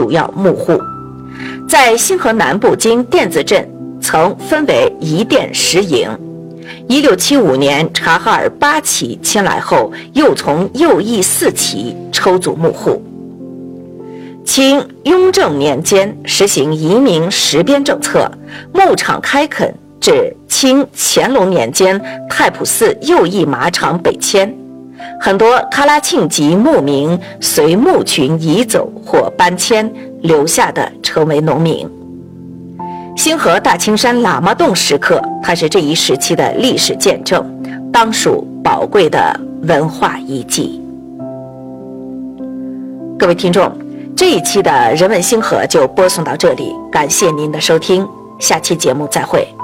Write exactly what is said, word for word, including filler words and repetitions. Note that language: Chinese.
主要牧户。在星河南部经甸子镇曾分为一甸十营。一六七五年察哈尔八旗迁来后，又从右翼四旗抽组牧户。清雍正年间实行移民实边政策，牧场开垦至清乾隆年间太仆寺右翼马场北迁，很多喀拉沁籍牧民随牧群移走或搬迁，留下的成为农民。星河大青山喇嘛洞石刻，它是这一时期的历史见证，当属宝贵的文化遗迹。各位听众，这一期的人文星河就播送到这里，感谢您的收听，下期节目再会。